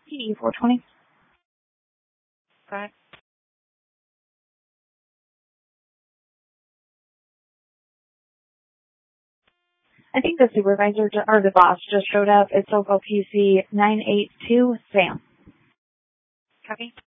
PD 420. Go ahead. I think the supervisor or the boss just showed up. It's Soco PC 982 Sam. Copy.